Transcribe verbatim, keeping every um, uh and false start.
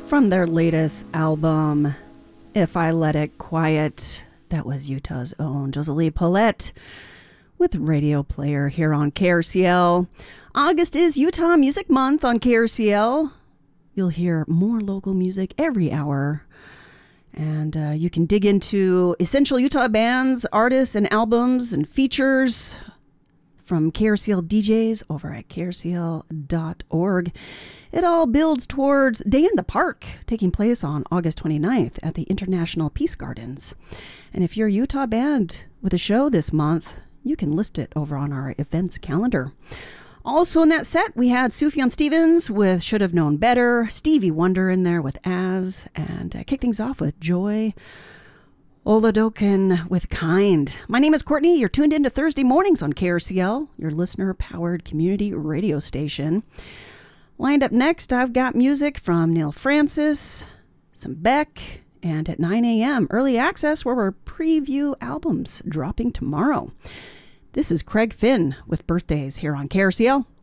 From their latest album, If I Let It Quiet, that was Utah's own Joselie Paulette with Radio Player here on K R C L. August is Utah Music Month on K R C L. You'll hear more local music every hour. And uh, you can dig into essential Utah bands, artists, and albums and features from K R C L D Js over at K R C L dot org. It all builds towards Day in the Park, taking place on August twenty-ninth at the International Peace Gardens. And if you're a Utah band with a show this month, you can list it over on our events calendar. Also in that set, we had Sufjan Stevens with Should Have Known Better, Stevie Wonder in there with As, and uh, kick things off with Joy Oladokin with Kind. My name is Courtney. You're tuned in to Thursday mornings on K R C L, your listener-powered community radio station. Lined up next, I've got music from Neil Francis, some Beck, and at nine a.m., Early Access, where we're preview albums dropping tomorrow. This is Craig Finn with Birthdays here on K R C L.